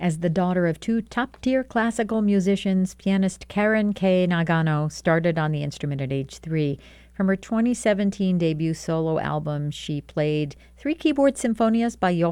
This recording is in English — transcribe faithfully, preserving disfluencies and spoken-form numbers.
As the daughter of two top-tier classical musicians, pianist Karen K. Nagano started on the instrument at age three. From her twenty seventeen debut solo album, she played three keyboard symphonias by Johann